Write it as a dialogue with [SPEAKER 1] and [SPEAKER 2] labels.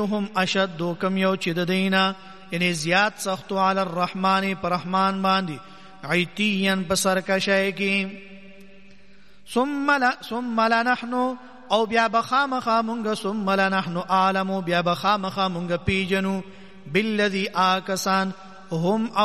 [SPEAKER 1] هم اشد کم یو چې د دینا یعنی زیات سختو علی الرحمن پر رحمان باندې عیتین بسرکشای کی ثم لنحن او بیا بخامخا مونږ ثم لنحن اعلم بیا بخامخا مونږ پیجنو بالذی آکسان هم